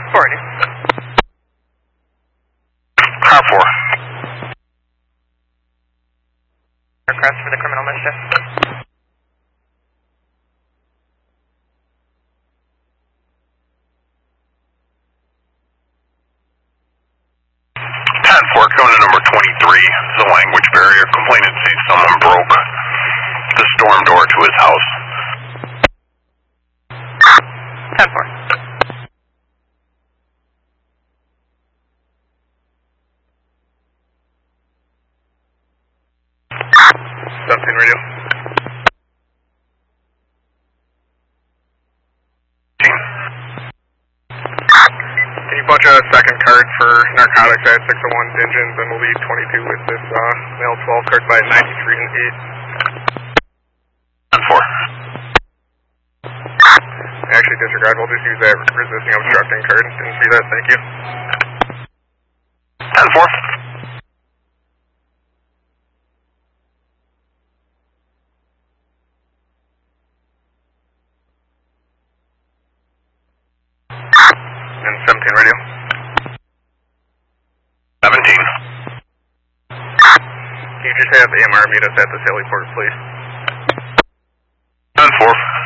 40. Car 4. Request for the criminal mischief. Going to number 23, the language barrier. Complainant sees someone broke the storm door to his house. 10-4. Something radio. Can you bunch a second card for narcotics at 601 Dingens, and we'll lead 22 with this male 12 card by 93 and 8. 10-4. Actually, disregard. We'll just use that resisting obstructing card. Didn't see that. Thank you. 10-4. And 17 radio. 17. Can you just have AMR meet us at the Sallyport, please? 10-4.